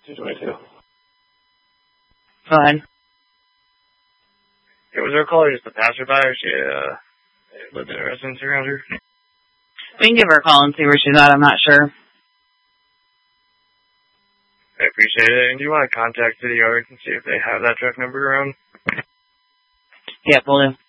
222. Go ahead. Yeah, was there a caller just a passerby, or she lived in a residence around here? We can give her a call and see where she's at. I'm not sure. I appreciate it. And do you want to contact City Yards and see if they have that truck number around? Yeah, we'll do.